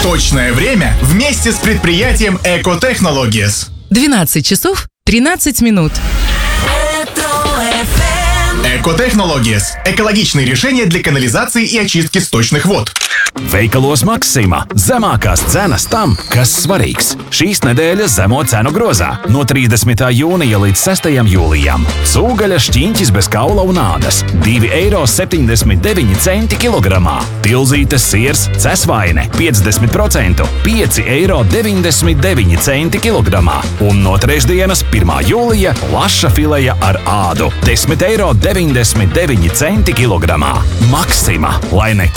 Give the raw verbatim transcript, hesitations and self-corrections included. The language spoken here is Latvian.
Точное время вместе с предприятием Экотехнологиес. двенадцать часов тринадцать минут. Экотехнологиес – экологичные решения для канализации и очистки сточных вод. Veikalos Maksima – zemākās cenas tam, kas svarīgs. Šīs nedēļas zemo cenu grozā no trīsdesmitā jūnija līdz sestajam jūlijam. Cūgaļa šķiņķis bez kaula un ādas – divi eiro septiņdesmit deviņi centi kilogramā. Tilzītes siers cesvaine – piecdesmit procenti – pieci eiro deviņdesmit deviņi centi kilogramā. Un no trešdienas, pirmā jūlija, laša fileja ar ādu – desmit eiro deviņdesmit deviņi centi kilogramā. Maksima, lai nekā